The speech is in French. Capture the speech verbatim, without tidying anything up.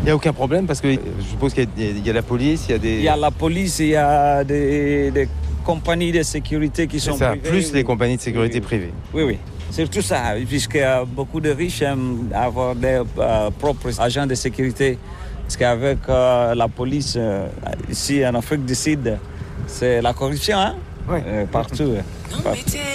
n'y a aucun problème parce que je suppose qu'il y a, il y a la police, il y a des... Il y a la police, il y a des, des compagnies de sécurité qui C'est sont ça, privées. plus oui. les compagnies de sécurité oui, oui. privées. Oui, oui. C'est tout ça, puisque beaucoup de riches aiment avoir des euh, propres agents de sécurité. Parce qu'avec euh, la police, euh, ici en Afrique du Sud, c'est la corruption, hein? Ouais. Euh, partout. Non, mais t'es